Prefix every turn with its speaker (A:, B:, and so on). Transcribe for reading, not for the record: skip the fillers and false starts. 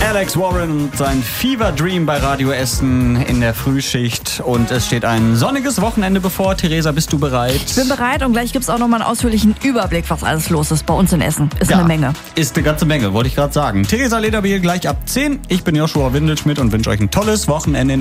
A: Alex Warren und sein Fever Dream bei Radio Essen in der Frühschicht. Und es steht ein sonniges Wochenende bevor. Theresa, bist du bereit?
B: Ich bin bereit und gleich gibt es auch nochmal einen ausführlichen Überblick, was alles los ist bei uns in Essen. Ist eine Menge.
A: Ist eine ganze Menge, wollte ich gerade sagen. Theresa Lederbiel gleich ab 10. Ich bin Joshua Windelschmidt und wünsche euch ein tolles Wochenende in